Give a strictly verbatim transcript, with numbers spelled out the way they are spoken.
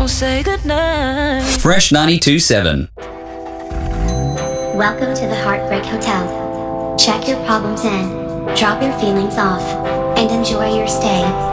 say goodnight. Fresh ninety-two point seven. Welcome to the Heartbreak Hotel. Check your problems in, drop your feelings off, and enjoy your stay.